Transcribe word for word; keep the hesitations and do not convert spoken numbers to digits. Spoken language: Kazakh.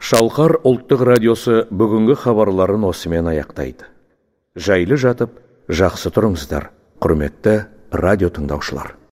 Шалқар ұлттық радиосы бүгінгі хабарларын осымен аяқтайды. Жайлы жатып, жақсы тұрыңыздар, құрметті радио тыңдаушылар.